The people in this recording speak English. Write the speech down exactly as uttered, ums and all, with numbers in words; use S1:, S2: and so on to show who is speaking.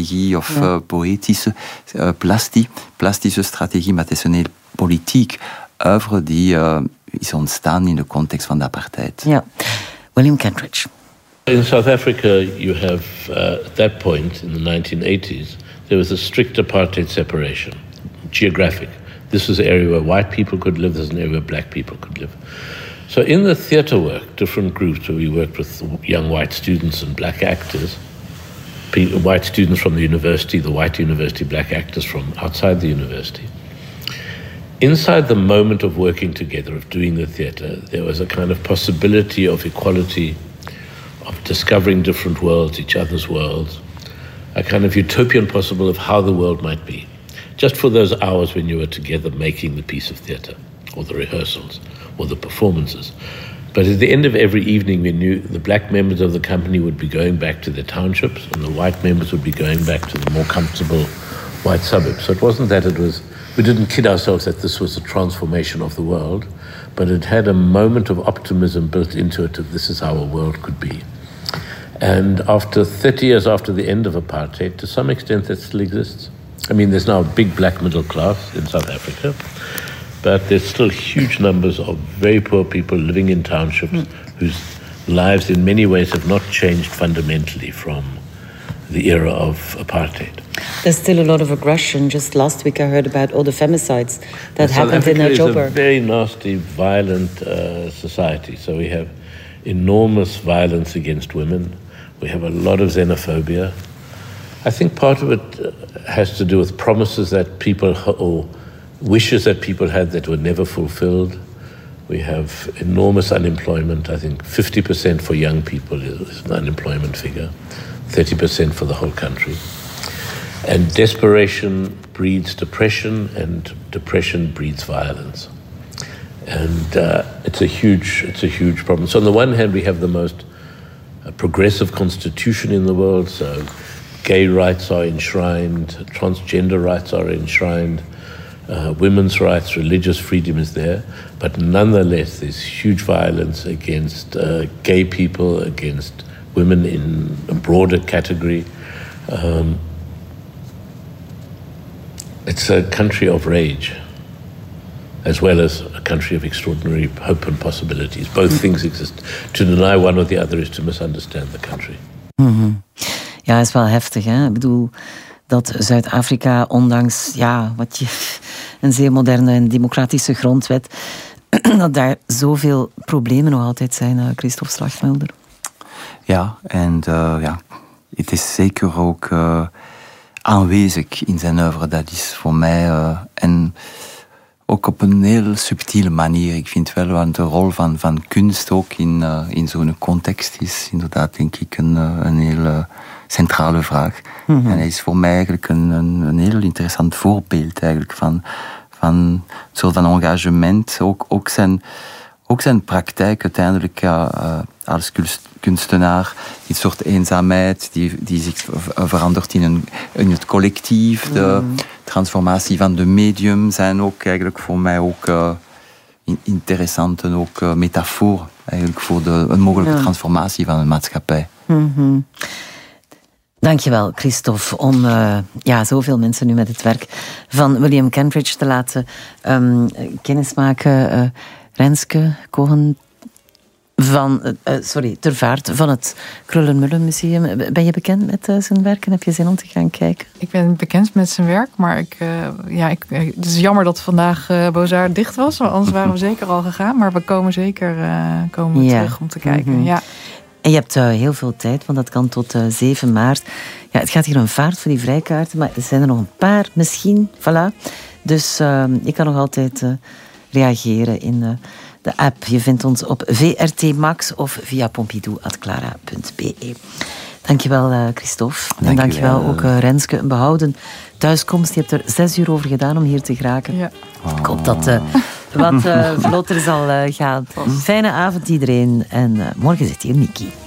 S1: strategie of ja. uh, poëtische, uh, plasti, plastische strategie, maar het is een heel politiek oeuvre die uh, is ontstaan in de context van de apartheid.
S2: Ja. William Kentridge.
S3: In South Africa, you have, uh, at that point in the nineteen eighties, there was a strict apartheid separation, geographic. This was an area where white people could live, this was an area where black people could live. So in the theatre work, different groups where we worked with young white students and black actors, white students from the university, the white university, black actors from outside the university. Inside the moment of working together, of doing the theatre, there was a kind of possibility of equality, of discovering different worlds, each other's worlds, a kind of utopian possible of how the world might be, just for those hours when you were together making the piece of theatre, or the rehearsals, or the performances. But at the end of every evening, we knew the black members of the company would be going back to their townships, and the white members would be going back to the more comfortable white suburbs. So it wasn't that it was, we didn't kid ourselves that this was a transformation of the world, but it had a moment of optimism built into it that this is how a world could be. And after thirty years after the end of apartheid, to some extent that still exists. I mean, there's now a big black middle class in South Africa, but there's still huge numbers of very poor people living in townships mm. whose lives in many ways have not changed fundamentally from the era of apartheid.
S2: There's still a lot of aggression. Just last week I heard about all the femicides that
S3: South
S2: happened
S3: Africa
S2: in Joburg.
S3: It's a very nasty, violent uh, society. So we have enormous violence against women. We have a lot of xenophobia. I think part of it has to do with promises that people, or wishes that people had that were never fulfilled. We have enormous unemployment. I think fifty percent for young people is an unemployment figure, thirty percent for the whole country. And desperation breeds depression, and depression breeds violence. And uh, it's a huge, it's a huge problem. So on the one hand, we have the most uh, progressive constitution in the world. So gay rights are enshrined, transgender rights are enshrined, uh, women's rights, religious freedom is there. But nonetheless, there's huge violence against uh, gay people, against women in a broader category. Um, it's a country of rage, as well as a country of extraordinary hope and possibilities. Both things exist. To deny one or the other is to misunderstand the country.
S2: Mm-hmm. Ja, is wel heftig, hè? Ik bedoel, dat Zuid-Afrika, ondanks ja, wat je, een zeer moderne en democratische grondwet, dat daar zoveel problemen nog altijd zijn, uh, Christophe Slagmelder.
S1: Ja, en uh, ja, het is zeker ook uh, aanwezig in zijn oeuvre. Dat is voor mij uh, en ook op een heel subtiele manier. Ik vind wel, want de rol van, van kunst ook in, uh, in zo'n context is inderdaad, denk ik, een, een heel uh, centrale vraag. Mm-hmm. En hij is voor mij eigenlijk een, een, een heel interessant voorbeeld eigenlijk van, van een soort van engagement. Ook, ook, zijn, ook zijn praktijk uiteindelijk uh, uh, als kunstenaar, die soort eenzaamheid die, die zich verandert in, een, in het collectief. De mm. transformatie van de medium zijn ook eigenlijk voor mij ook uh, interessante ook, uh, metafoor eigenlijk voor de, een mogelijke ja. transformatie van een maatschappij.
S2: Mm-hmm. Dankjewel, Christophe, om uh, ja, zoveel mensen nu met het werk van William Kentridge te laten um, kennismaken. Uh, Renske Kogen van, uh, sorry, ter vaart van het Kröller-Müller Museum. Ben je bekend met uh, zijn werk en heb je zin om te gaan kijken?
S4: Ik ben bekend met zijn werk, maar ik, uh, ja, ik, het is jammer dat vandaag uh, Beaux-Arts dicht was, want anders waren we zeker al gegaan. Maar we komen zeker uh, komen we ja. terug om te kijken. Mm-hmm. Ja.
S2: En je hebt uh, heel veel tijd, want dat kan tot uh, zeven maart. Ja, het gaat hier een vaart voor die vrijkaarten, maar er zijn er nog een paar misschien. Voilà. Dus uh, je kan nog altijd uh, reageren in uh, de app. Je vindt ons op V R T Max of via pompidou punt clara punt b e. Dankjewel, uh, Christophe. Dank en dankjewel ook uh, Renske. Een behouden thuiskomst. Je hebt er zes uur over gedaan om hier te geraken. Ja. Oh. Ik hoop dat uh, wat uh, vlotter zal uh, gaan. Fijne avond iedereen. En uh, morgen zit hier Niki.